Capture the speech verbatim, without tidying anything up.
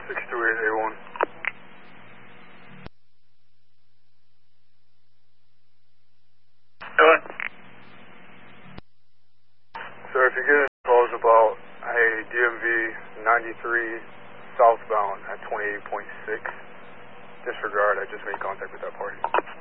six two eight A one. Hello? Sir, if you get any calls about a D M V ninety-three southbound at twenty-eight point six, disregard, I just made contact with that party.